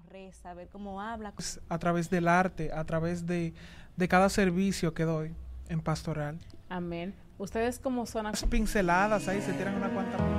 reza, ver cómo habla. A través del arte, a través de cada servicio que doy en pastoral. Amén. Ustedes como zona... Pinceladas, ahí se tiran una cuanta